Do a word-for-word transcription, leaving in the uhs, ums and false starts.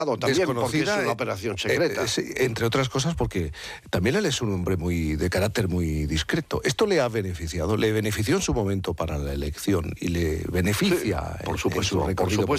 también porque es desconocida, una operación secreta. eh, sí, entre otras cosas porque también él es un hombre muy de carácter muy discreto. Esto le ha beneficiado, le benefició en su momento para la elección y le beneficia Sí, por en- supuesto, en su por recorrido supuesto.